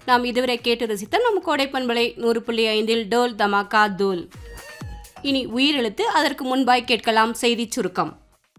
நாம் இதுவரை கேட்டு ரசித்த நம் கோடை பண்பலை 100.5 டோல் தமாக்கா தூல். இனி உயிரெழுத்து. அதற்கு முன்பாய் கேட்கலாம் செய்தி சுருக்கம்.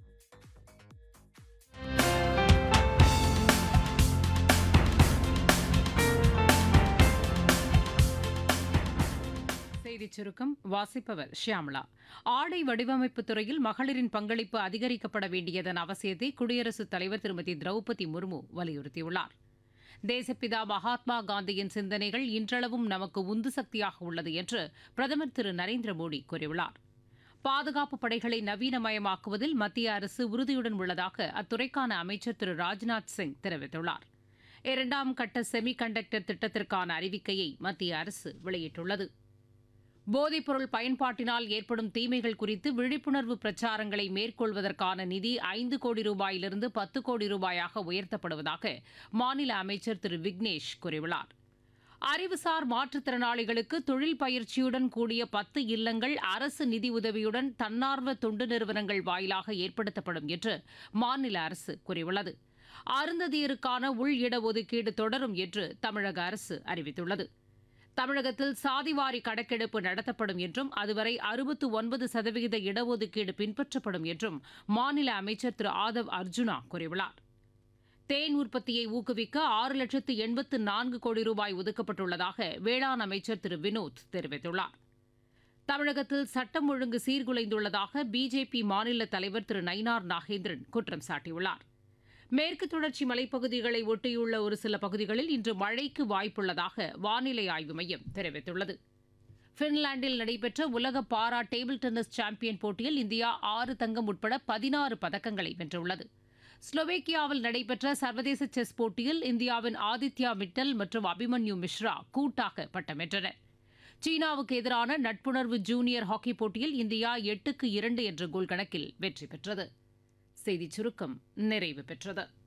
சுருக்கம் வாசிப்பவர் ஷியாமளா. ஆடை வடிவமைப்பு துறையில் மகளிரின் பங்களிப்பு அதிகரிக்கப்பட வேண்டியதன் அவசியத்தை குடியரசுத் தலைவர் திருமதி திரௌபதி முர்மு வலியுறுத்தியுள்ளார். தேசப்பிதா மகாத்மா காந்தியின் சிந்தனைகள் இன்றளவும் நமக்கு உந்து சக்தியாக உள்ளது என்று பிரதமர் திரு நரேந்திர மோடி கூறியுள்ளார். பாதுகாப்பு படைகளை நவீனமயமாக்குவதில் மத்திய அரசு உறுதியுடன் உள்ளதாக அத்துறைக்கான அமைச்சர் திரு ராஜ்நாத் சிங் தெரிவித்துள்ளார். 2ஆம் கட்ட செமி கண்டக்டர் திட்டத்திற்கான அறிவிக்கையை மத்திய அரசு வெளியிட்டுள்ளது. போதைப்பொருள் பயன்பாட்டினால் ஏற்படும் தீமைகள் குறித்து விழிப்புணர்வு பிரச்சாரங்களை மேற்கொள்வதற்கான நிதி 5 கோடி ரூபாயிலிருந்து 10 கோடி ரூபாயாக உயர்த்தப்படுவதாக மாநில அமைச்சர் திரு விக்னேஷ் கூறியுள்ளார். அறிவுசார் மாற்றுத்திறனாளிகளுக்கு தொழில் பயிற்சியுடன் கூடிய 10 இல்லங்கள் அரசு நிதி உதவியுடன் தன்னார்வ தொண்டு நிறுவனங்கள் வாயிலாக ஏற்படுத்தப்படும் என்று மாநில அரசு கூறியுள்ளது. அருந்ததியருக்கான உள் இடஒதுக்கீடு தொடரும் என்று தமிழக அரசு அறிவித்துள்ளது. தமிழகத்தில் சாதிவாரி கணக்கெடுப்பு நடத்தப்படும் என்றும் அதுவரை 69% இடஒதுக்கீடு பின்பற்றப்படும் என்றும் மாநில அமைச்சர் திரு ஆதவ் அர்ஜுனா கூறியுள்ளார். தேன் உற்பத்தியை ஊக்குவிக்க 6,84 கோடி ரூபாய் ஒதுக்கப்பட்டுள்ளதாக வேளாண் அமைச்சர் திரு வினோத் தெரிவித்துள்ளார். தமிழகத்தில் சட்டம் ஒழுங்கு சீர்குலைந்துள்ளதாக பிஜேபி மாநில தலைவர் திரு நயினார் நாகேந்திரன் குற்றம் சாட்டியுள்ளார். மேற்கு தொடர்ச்சி மலைப்பகுதிகளை ஒட்டியுள்ள ஒரு சில பகுதிகளில் இன்று மழைக்கு வாய்ப்புள்ளதாக வானிலை ஆய்வு மையம் தெரிவித்துள்ளது. பின்லாந்தில் நடைபெற்ற உலக பாரா டேபிள் டென்னிஸ் சாம்பியன் போட்டியில் இந்தியா 6 தங்கம் உட்பட 16 பதக்கங்களை வென்றுள்ளது. ஸ்லோவேக்கியாவில் நடைபெற்ற சர்வதேச செஸ் போட்டியில் இந்தியாவின் ஆதித்யா மிட்டல் மற்றும் அபிமன்யு மிஸ்ரா கூட்டாக பட்டம் வென்றனர். சீனாவுக்கு எதிரான நட்புணர்வு ஜூனியர் ஹாக்கி போட்டியில் இந்தியா 8-2 என்ற கோல் கணக்கில் வெற்றி பெற்றது. செய்திச் சுருக்கம் நிறைவு பெற்றது.